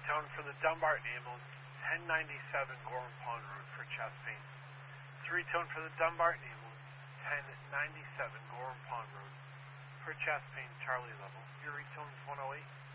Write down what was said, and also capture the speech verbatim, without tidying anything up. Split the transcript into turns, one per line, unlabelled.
retone for the Dumbarton ambulance, ten ninety-seven Gorham Pond Road for chest pain. Three tone for the Dumbarton ambulance, ten ninety-seven Gorham Pond Road for chest pain, Charlie level. Your retone is one oh eight.